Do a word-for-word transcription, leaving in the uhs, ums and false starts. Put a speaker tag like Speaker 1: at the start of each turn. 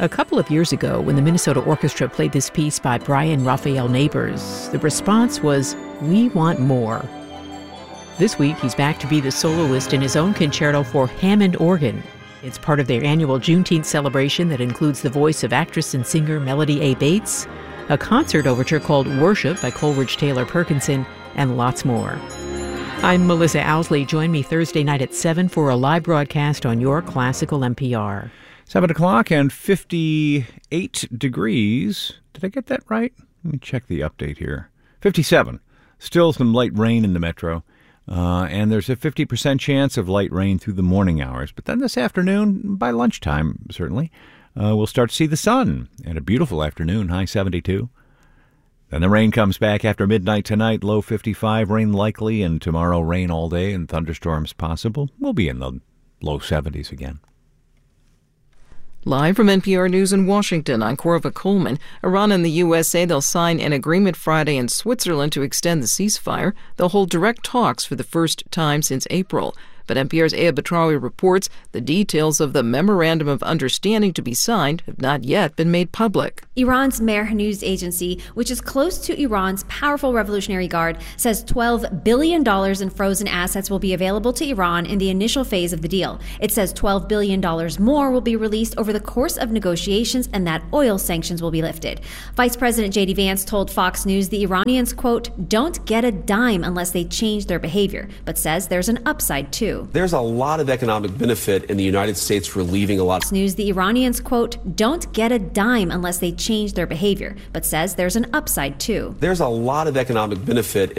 Speaker 1: A couple of years ago, when the Minnesota Orchestra played this piece by Brian Raphael Neighbors, the response was, "We want more." This week, he's back to be the soloist in his own concerto for Hammond organ. It's part of their annual Juneteenth celebration that includes the voice of actress and singer Melody A. Bates, a concert overture called Worship by Coleridge Taylor Perkinson, and lots more. I'm Melissa Owsley. Join me Thursday night at seven for a live broadcast on your classical N P R.
Speaker 2: Seven o'clock and fifty-eight degrees. Did I get that right? Let me check the update here. fifty-seven. Still some light rain in the metro. Uh, and there's a fifty percent chance of light rain through the morning hours. But then this afternoon, by lunchtime, certainly, uh, we'll start to see the sun. And a beautiful afternoon, high seventy-two. Then the rain comes back after midnight tonight, low fifty-five, rain likely, and tomorrow rain all day and thunderstorms possible. We'll be in the low seventies again.
Speaker 3: Live from N P R News in Washington, I'm Corva Coleman. Iran and the U S say they'll sign an agreement Friday in Switzerland to extend the ceasefire. They'll hold direct talks for the first time since April. But N P R's Aya Batrawi reports the details of the Memorandum of Understanding to be signed have not yet been made public.
Speaker 4: Iran's Mehr news agency, which is close to Iran's powerful Revolutionary Guard, says twelve billion dollars in frozen assets will be available to Iran in the initial phase of the deal. It says twelve billion dollars more will be released over the course of negotiations and that oil sanctions will be lifted. Vice President J D Vance told Fox News the Iranians, quote, don't get a dime unless they change their behavior, but says there's an upside too.
Speaker 5: There's a lot of economic benefit in the United States for leaving a lot.
Speaker 4: News, the Iranians, quote, don't get a dime unless they change their behavior, but says there's an upside too.
Speaker 5: There's a lot of economic benefit